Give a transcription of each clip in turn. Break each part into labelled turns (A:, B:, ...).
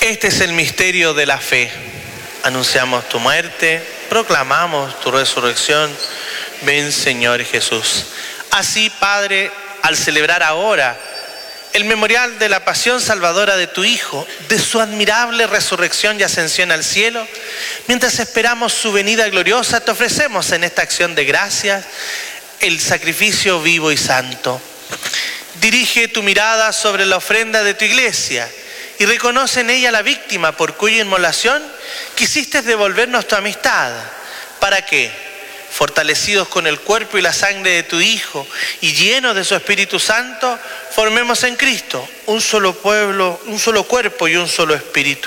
A: Este es el misterio de la fe. Anunciamos tu muerte, proclamamos tu resurrección. Ven, Señor Jesús. Así, Padre, al celebrar ahora el memorial de la pasión salvadora de tu Hijo, de su admirable resurrección y ascensión al cielo, mientras esperamos su venida gloriosa, te ofrecemos en esta acción de gracias el sacrificio vivo y santo. Dirige tu mirada sobre la ofrenda de tu iglesia y reconoce en ella la víctima por cuya inmolación quisiste devolvernos tu amistad, para que, fortalecidos con el cuerpo y la sangre de tu Hijo y llenos de su Espíritu Santo, formemos en Cristo un solo pueblo, un solo cuerpo y un solo espíritu.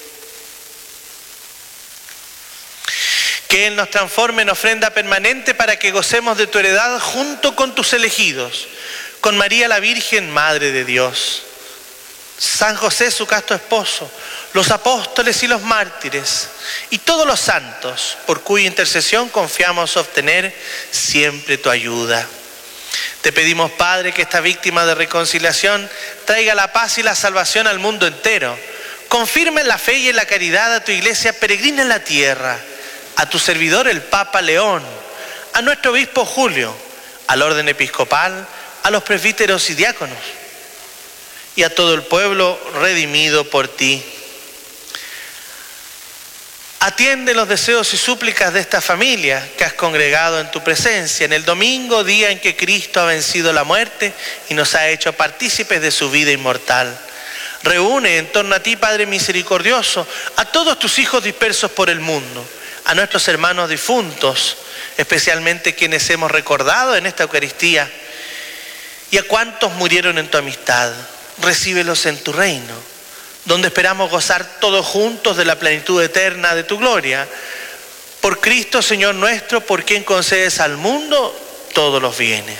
A: Que Él nos transforme en ofrenda permanente para que gocemos de tu heredad junto con tus elegidos, con María la Virgen, Madre de Dios, San José, su casto esposo, los apóstoles y los mártires, y todos los santos, por cuya intercesión confiamos obtener siempre tu ayuda. Te pedimos, Padre, que esta víctima de reconciliación traiga la paz y la salvación al mundo entero. Confirma en la fe y en la caridad a tu iglesia peregrina en la tierra, a tu servidor el Papa León, a nuestro obispo Julio, al orden episcopal, a los presbíteros y diáconos, y a todo el pueblo redimido por ti. Atiende los deseos y súplicas de esta familia que has congregado en tu presencia en el domingo, día en que Cristo ha vencido la muerte y nos ha hecho partícipes de su vida inmortal. Reúne en torno a ti, Padre misericordioso, a todos tus hijos dispersos por el mundo, a nuestros hermanos difuntos, especialmente quienes hemos recordado en esta Eucaristía, y a cuantos murieron en tu amistad. Recíbelos en tu reino, donde esperamos gozar todos juntos de la plenitud eterna de tu gloria. Por Cristo, Señor nuestro, por quien concedes al mundo todos los bienes.